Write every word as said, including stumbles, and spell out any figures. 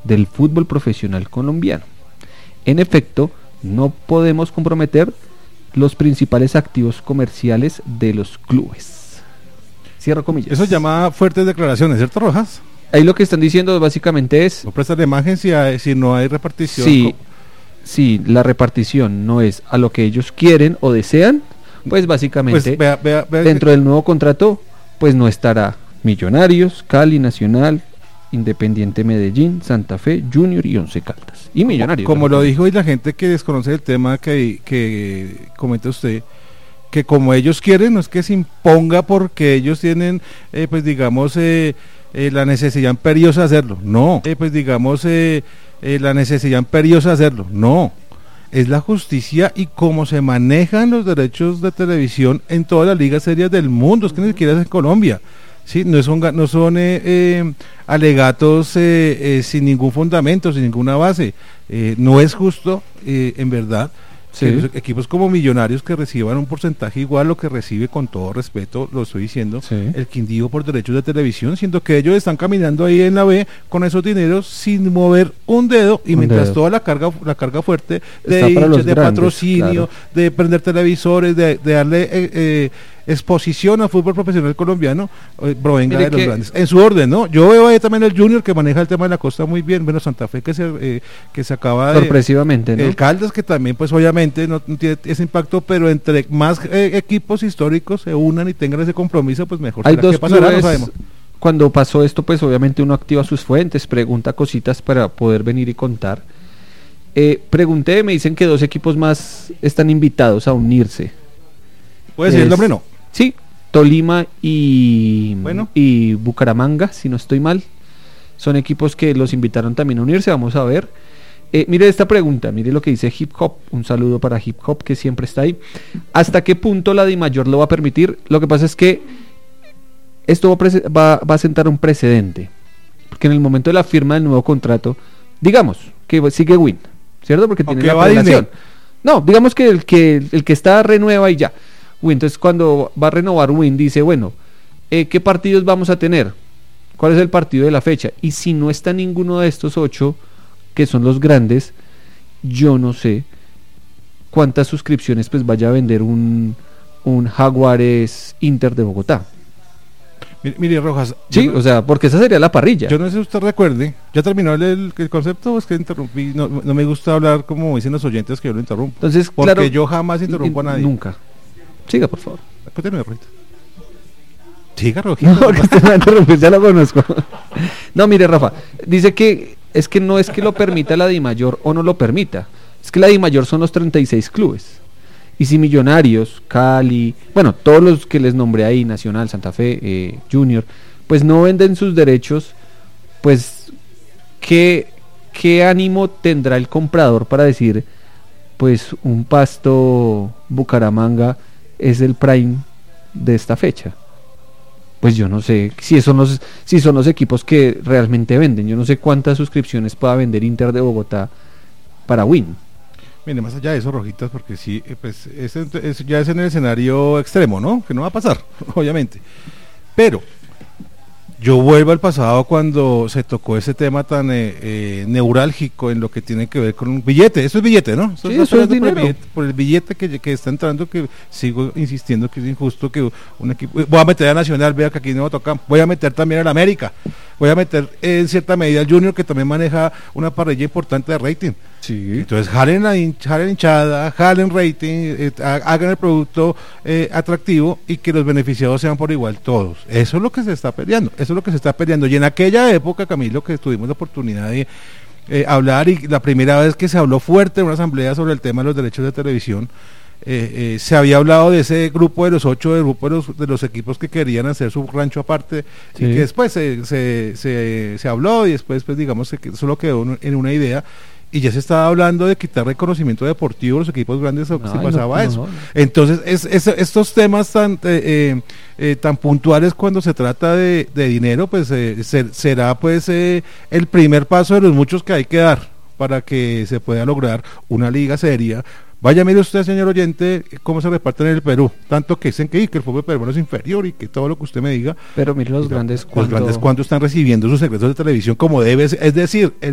del fútbol profesional colombiano. En efecto, no podemos comprometer los principales activos comerciales de los clubes. Cierro comillas. Eso llama fuertes declaraciones, ¿cierto, Rojas? Ahí lo que están diciendo básicamente es... No prestar la imagen si, hay, si no hay repartición. Sí, sí, la repartición no es a lo que ellos quieren o desean, pues básicamente pues vea, vea, vea, dentro del nuevo contrato pues no estará Millonarios, Cali, Nacional, Independiente Medellín, Santa Fe, Junior y Once Caldas. Y Millonarios. Como, como lo dijo y la gente que desconoce el tema que, que comenta usted, que como ellos quieren, no es que se imponga porque ellos tienen, eh, pues digamos, eh, eh, la necesidad imperiosa de hacerlo. No, eh, pues digamos, eh, eh, la necesidad imperiosa de hacerlo. No, es la justicia y cómo se manejan los derechos de televisión en todas las ligas serias del mundo, es que ni siquiera es en Colombia. Sí, no son, no son eh, eh, alegatos eh, eh, sin ningún fundamento, sin ninguna base. Eh, no es justo, eh, en verdad, sí, que los equipos como Millonarios que reciban un porcentaje igual a lo que recibe, con todo respeto, lo estoy diciendo, sí, el Quindío por derechos de televisión, siendo que ellos están caminando ahí en la B con esos dineros sin mover un dedo, y un mientras dedo. toda la carga la carga fuerte de hinchas, de grandes, patrocinio, claro, de prender televisores, de, de darle eh, eh, exposición al fútbol profesional colombiano, eh, provenga Mire de los que, grandes, en su orden, ¿no? Yo veo ahí también el Junior que maneja el tema de la costa muy bien, bueno, Santa Fe que se eh, que se acaba de... sorpresivamente, ¿no? El Caldas que también, pues obviamente no, no tiene ese impacto, pero entre más eh, equipos históricos se unan y tengan ese compromiso, pues mejor. Hay dos ¿Qué pasará? No sabemos. Cuando pasó esto, pues obviamente uno activa sus fuentes, pregunta cositas para poder venir y contar. Eh, pregunté, me dicen que dos equipos más están invitados a unirse. ¿Puede decir el nombre? No. Sí, Tolima y, bueno. y Bucaramanga, si no estoy mal. Son equipos que los invitaron también a unirse, vamos a ver. Eh, mire esta pregunta, mire lo que dice Hip Hop, un saludo para Hip Hop que siempre está ahí. ¿Hasta qué punto la DIMAYOR lo va a permitir? Lo que pasa es que esto va, va, va a sentar un precedente, porque en el momento de la firma del nuevo contrato, digamos que sigue Win, ¿cierto? Porque tiene la relación. No, digamos que el que el que está renueva y ya. Win, entonces cuando va a renovar Win dice, bueno, eh, ¿qué partidos vamos a tener? ¿Cuál es el partido de la fecha? Y si no está ninguno de estos ocho, que son los grandes, yo no sé cuántas suscripciones pues vaya a vender un, un Jaguares Inter de Bogotá. Mire, mire Rojas. Sí, no, o sea, porque esa sería la parrilla. Yo no sé si usted recuerde, ¿ya terminó el, el, el concepto o es que interrumpí? No, no me gusta hablar como dicen los oyentes que yo lo interrumpo. Entonces, porque claro, yo jamás interrumpo a nadie. Nunca. Siga, por favor. Continúe, Rojita. Siga, Rojita. No, que usted me va a interrumpir, ya lo conozco. No, mire, Rafa, dice que es que no es que lo permita la DIMAYOR o no lo permita, es que la DIMAYOR son los treinta y seis clubes. Y si Millonarios, Cali, bueno, todos los que les nombré ahí, Nacional, Santa Fe, eh, Junior, pues no venden sus derechos, pues ¿qué, qué ánimo tendrá el comprador para decir, pues un Pasto Bucaramanga es el prime de esta fecha? Pues yo no sé si son los si son los equipos que realmente venden. Yo no sé cuántas suscripciones pueda vender Inter de Bogotá para Win. Mire, más allá de eso, Rojitas, porque sí, pues es, es, ya es en el escenario extremo, ¿no? Que no va a pasar, obviamente. Pero yo vuelvo al pasado cuando se tocó ese tema tan eh, eh, neurálgico en lo que tiene que ver con un billete. Eso es billete, ¿no? Eso, sí, eso es dinero. Por el billete, por el billete que, que está entrando, que sigo insistiendo que es injusto que un equipo... Voy a meter a Nacional, vea que aquí no toca. Voy a meter también al América. Voy a meter eh, en cierta medida al Junior, que también maneja una parrilla importante de rating. Sí. Entonces jalen la hinch, jalen hinchada, jalen rating, eh, hagan el producto eh, atractivo y que los beneficiados sean por igual todos. Eso es lo que se está peleando, eso es lo que se está peleando. Y en aquella época, Camilo, que tuvimos la oportunidad de eh, hablar, y la primera vez que se habló fuerte en una asamblea sobre el tema de los derechos de televisión, Eh, eh, se había hablado de ese grupo de los ocho, del grupo de los, de los equipos que querían hacer su rancho aparte, sí, y que después se, se, se, se habló y después pues digamos que solo quedó en una idea, y ya se estaba hablando de quitar reconocimiento deportivo a los equipos grandes, o si pasaba no, no, eso. No, no. Entonces es, es, estos temas tan eh, eh, tan puntuales cuando se trata de, de dinero, pues eh, ser, será pues eh, el primer paso de los muchos que hay que dar para que se pueda lograr una liga seria. Vaya, mire usted, señor oyente, cómo se reparten en el Perú, tanto que dicen que, que el fútbol peruano es inferior y que todo lo que usted me diga. Pero mire los grandes cuánto... Los grandes cuánto están recibiendo sus secretos de televisión como debe ser, es decir, el